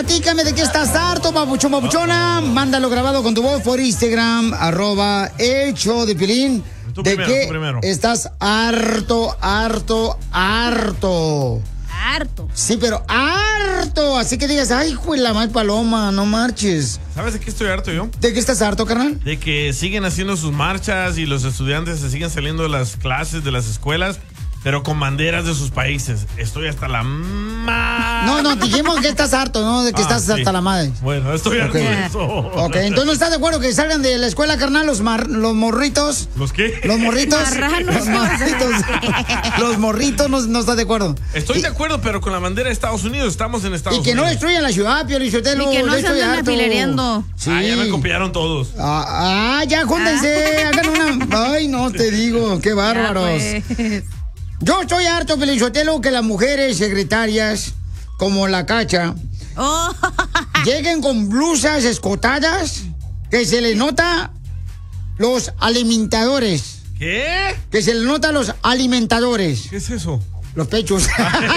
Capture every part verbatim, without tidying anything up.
platícame de qué estás harto, papuchón, papuchona. Mándalo grabado con tu voz por Instagram, arroba el show de Piolín. Tú ¿De primero, qué tú primero. estás harto, harto, harto? Harto. Sí, pero harto. Así que digas, ay, hijo de la mal paloma, no marches. ¿Sabes de qué estoy harto yo? ¿De qué estás harto, carnal? De que siguen haciendo sus marchas y los estudiantes se siguen saliendo de las clases, de las escuelas, pero con banderas de sus países. Estoy hasta la madre. No, no, dijimos que estás harto, ¿no? De que Ah, estás sí. hasta la madre. Bueno, estoy harto Ok. de eso. Ok, entonces no estás de acuerdo que salgan de la escuela, carnal, los, mar- los morritos. ¿Los qué? Los morritos. Marranos. Los morritos. Los morritos no, no estás de acuerdo. Estoy y, de acuerdo, pero con la bandera de Estados Unidos. Estamos en Estados y que Unidos. no destruyan la ciudad, Pio Lizotelo. Y que no yo se estoy anden harto. afilereando. Sí. Ah, ya me copiaron todos. Ah, ah, ya, júntense, hagan una. Ay, no te digo, qué bárbaros. Ya, pues. Yo estoy harto, Pelizotelo, que las mujeres secretarias, como la Cacha, Oh. lleguen con blusas escotadas, que se les nota los alimentadores. ¿Qué? Que se les nota los alimentadores. ¿Qué es eso? Los pechos.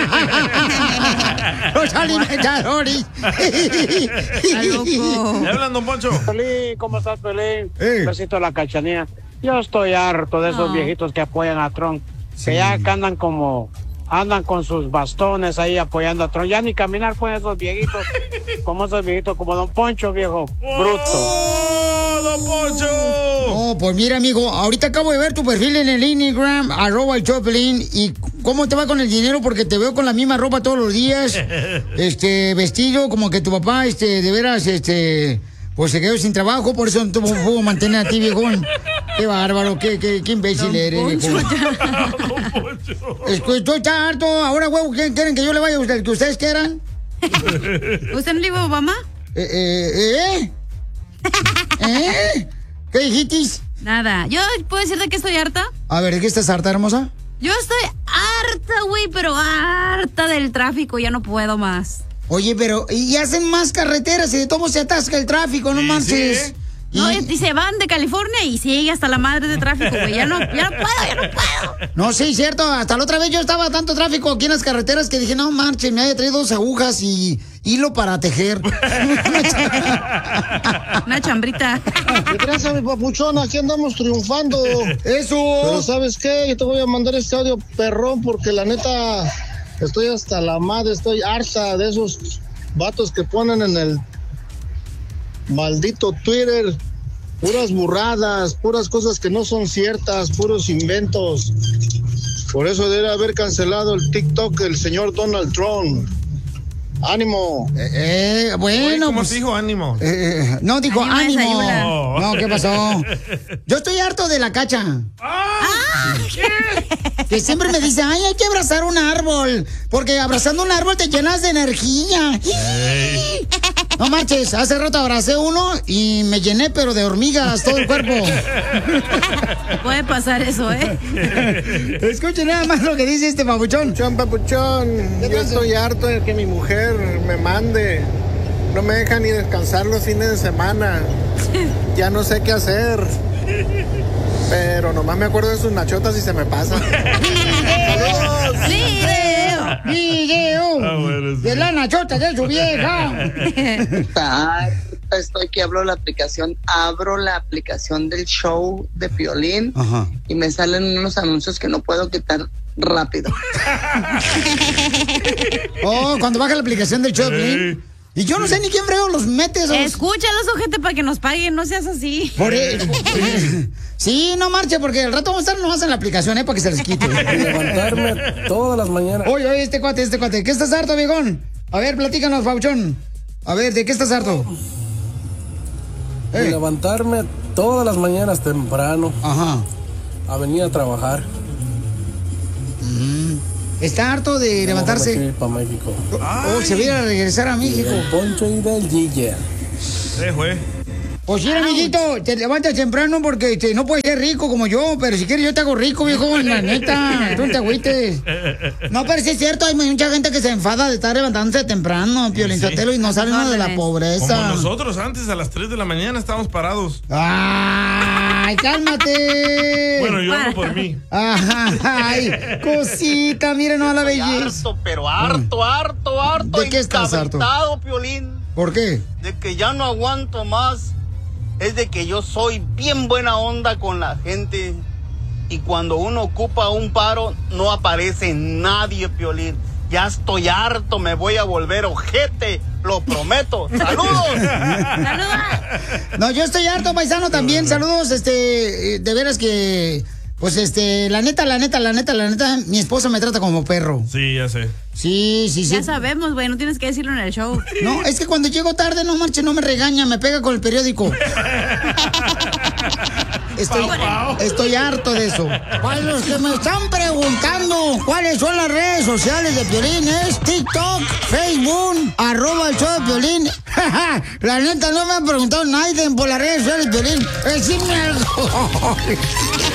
Los alimentadores. Está loco. ¿Ya hablan, don Poncho? Pelín, ¿cómo estás, Pelín? Eh. Un besito a la Cachanía. Yo estoy harto de esos Ah. viejitos que apoyan a Trump. Que ya que andan como... Andan con sus bastones ahí apoyando a Trump. Ya ni caminar pueden esos viejitos. Como esos viejitos, como don Poncho, viejo. Bruto. ¡Oh, don Poncho! Oh, pues mira, amigo, ahorita acabo de ver tu perfil en el Instagram, arroba el Choplin, y cómo te va con el dinero, porque te veo con la misma ropa todos los días, este, vestido, como que tu papá, este, de veras, este, pues se quedó sin trabajo, por eso no te pudo mantener a ti, viejón. Qué bárbaro, qué, qué, qué imbécil Don eres, Poncho, viejón. ya. Don Poncho. Estoy, estoy tan harto, ahora, huevo, ¿quieren, quieren que yo le vaya a usted, que ustedes quieran? ¿Usted no le iba a Obama? Eh, eh, eh, ¿eh? ¿Qué dijitis? Nada. ¿Yo puedo decir de qué estoy harta? A ver, ¿de qué estás harta, hermosa? Yo estoy harta, güey, pero harta del tráfico. Ya no puedo más. Oye, pero y hacen más carreteras y de todo se atasca el tráfico, no Sí, manches. sí. No, Y- y, y se van de California y sigue hasta la madre de tráfico, güey. Ya no, ya no puedo, ya no puedo. No, sí, cierto. Hasta la otra vez yo estaba tanto tráfico aquí en las carreteras que dije, no manches, me había traído dos agujas y hilo para tejer. Una chambrita. ¿Qué crees, mi papuchón? Aquí andamos triunfando. Pero Eso. ¿sabes qué? Yo te voy a mandar este audio perrón porque la neta estoy hasta la madre, estoy harta de esos vatos que ponen en el maldito Twitter puras burradas, puras cosas que no son ciertas, puros inventos. Por eso debe haber cancelado el TikTok el señor Donald Trump. ¡Ánimo! Eh, eh, Oye, bueno, ¿Cómo pues, se dijo ánimo? eh, no, dijo Ánimo, ánimo. desayuna. No, ¿qué pasó? Yo estoy harto de la Cacha. Que siempre me dice, ay, hay que abrazar un árbol. Porque abrazando un árbol te llenas de energía. No marches, hace rato abracé uno y me llené, pero de hormigas todo el cuerpo. Puede pasar eso, ¿eh? Escuchen nada más lo que dice este papuchón. Papuchón, papuchón, yo estoy harto de que mi mujer me mande. No me deja ni descansar los fines de semana. Ya no sé qué hacer. Pero nomás me acuerdo de sus nachotas y se me pasa. ¡Saludos! ¡Video! ¡Video! Ah, bueno, sí. De la nachota de su vieja. Harta estoy que abro la aplicación, abro la aplicación del show de Piolín Ajá. y me salen unos anuncios que no puedo quitar rápido. Oh, cuando baja la aplicación del Choplin. Y yo no sé ni quién frego los mete esos. Escúchalos, ojete, para que nos paguen. No seas así. Por eso. Sí, no marche, porque el rato vamos a estar nomás en la aplicación, ¿eh? Para que se les quite. Levantarme todas las mañanas. Oye, oye, este cuate, este cuate. ¿Qué estás harto, viejón? A ver, platícanos, Pauchón. A ver, ¿de qué estás harto? Eh, Levantarme todas las mañanas temprano Ajá. a venir a trabajar. Está harto de levantarse. para México. Oh, se viene a regresar a México. Poncho y del G J. Eh, güey. Pues sí, amiguito, te levantas temprano porque este, no puedes ser rico como yo, pero si quieres yo te hago rico, viejo, la neta, tú no te agüites. No, pero sí es cierto, hay mucha gente que se enfada de estar levantándose temprano, Piolín Sotelo, y no sale uno de la pobreza. Como nosotros antes, a las tres de la mañana estábamos parados. ¡Ay, cálmate! Bueno, yo hablo por mí. Ay, cosita, miren a la belleza. Harto, pero harto, harto, harto. ¿De qué estás harto? Piolín. ¿Por qué? De que ya no aguanto más. Es de que yo soy bien buena onda con la gente. Y cuando uno ocupa un paro, no aparece nadie, Piolín. Ya estoy harto, me voy a volver ojete, lo prometo. ¡Saludos! ¡Saludos! No, yo estoy harto, paisano, también. Saludos, este, de veras que, pues, este, la neta, la neta, la neta, la neta, mi esposa me trata como perro. Sí, ya sé. Sí, sí, sí. Ya sabemos, güey, no tienes que decirlo en el show. No, es que cuando llego tarde, no marche, no me regaña, me pega con el periódico. Estoy, estoy harto de eso. Para los que me están preguntando cuáles son las redes sociales de Piolín, es TikTok, Facebook, arroba el show de Piolín. La neta, no me han preguntado nadie por las redes sociales de Piolín. Decime algo.